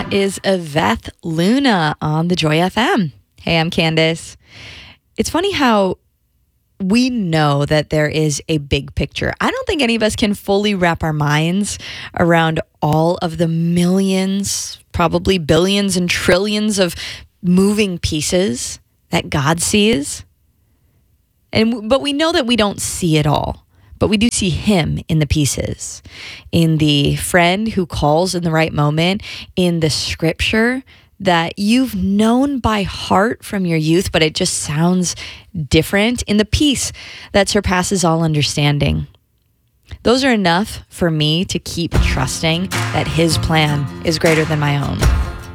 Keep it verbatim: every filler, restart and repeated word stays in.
That is Yvette Luna on the Joy F M. Hey, I'm Candace. It's funny how we know that there is a big picture. I don't think any of us can fully wrap our minds around all of the millions, probably billions and trillions of moving pieces that God sees. And but we know that we don't see it all. But we do see him in the pieces, in the friend who calls in the right moment, in the scripture that you've known by heart from your youth, but it just sounds different, in the peace that surpasses all understanding. Those are enough for me to keep trusting that his plan is greater than my own.